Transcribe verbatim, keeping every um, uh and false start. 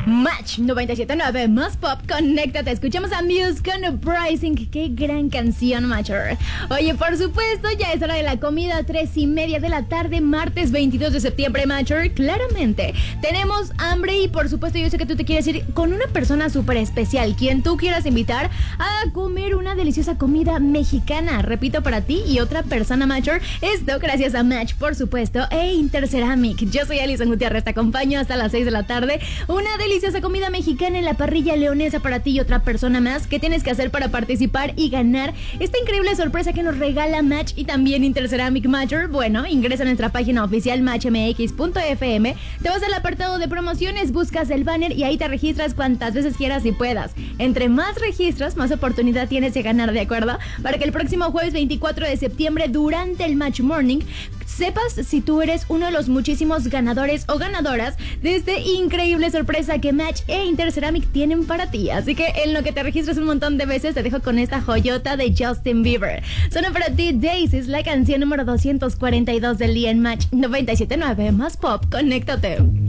Match noventa y siete punto nueve más pop, conéctate. Escuchamos a Muse con Uprising. Qué gran canción, Matcher. Oye, por supuesto, ya es hora de la comida, tres y media de la tarde, martes veintidós de septiembre, Matcher. Claramente, tenemos hambre y por supuesto yo sé que tú te quieres ir con una persona súper especial, quien tú quieras invitar a comer una deliciosa comida mexicana. Repito, para ti y otra persona, Matcher. Esto gracias a Match, por supuesto, e Interceramic. Yo soy Alison Gutiérrez, te acompaño hasta las seis de la tarde. Una deliciosa comida mexicana en la parrilla leonesa para ti y otra persona más. ¿Qué tienes que hacer para participar y ganar esta increíble sorpresa que nos regala Match y también Interceramic, Matcher? Bueno, ingresa a nuestra página oficial match m x punto f m, te vas al apartado de promociones, buscas el banner y ahí te registras cuantas veces quieras y puedas. Entre más registros, más oportunidad tienes de ganar, ¿de acuerdo? Para que el próximo jueves veinticuatro de septiembre, durante el Match Morning, sepas si tú eres uno de los muchísimos ganadores o ganadoras de esta increíble sorpresa que Match e Interceramic tienen para ti. Así que en lo que te registras un montón de veces, te dejo con esta joyota de Justin Bieber. Suena para ti Daisies, la canción número doscientos cuarenta y dos del día en Match noventa y siete punto nueve más pop. Conéctate.